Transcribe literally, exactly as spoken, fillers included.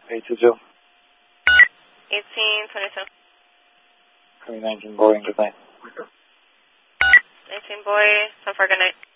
eight two two. eighteen twenty-two. Copy nineteen Boy, good night. nineteen Boy, so far good night.